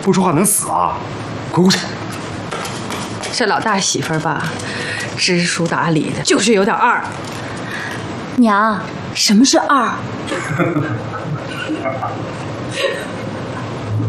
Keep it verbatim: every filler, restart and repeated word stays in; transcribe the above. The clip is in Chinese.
不说话能死啊！滚过去！ 这老大媳妇儿吧，知书达理的，就是有点二。 娘，什么是二？